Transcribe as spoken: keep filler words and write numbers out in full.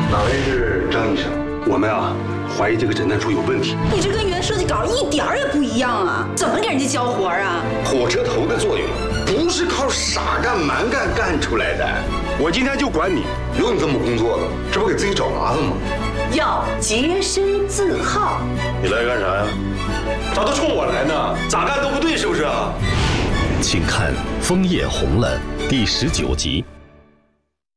哪位是张医生？ 我们啊，怀疑这个诊断书有问题。 你这跟原设计稿一点儿也不一样啊！怎么给人家交活啊？ 火车头的作用不是靠傻干蛮干干出来的。 我今天就管你， 有你这么工作的，这不给自己找麻烦吗？ 要洁身自好。 你来干啥呀？咋都冲我来呢？咋干都不对，是不是啊？ 请看《枫叶红了》第十九集。